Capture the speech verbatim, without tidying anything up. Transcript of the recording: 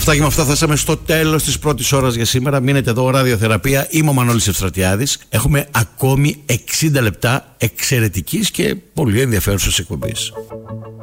Αυτά και με αυτά φτάσαμε στο τέλος της πρώτης ώρας για σήμερα. Μείνετε εδώ, Ραδιοθεραπεία. Είμαι ο Μανώλης Ευστρατιάδης. Έχουμε ακόμη εξήντα λεπτά εξαιρετικής και πολύ ενδιαφέρουσας εκπομπής.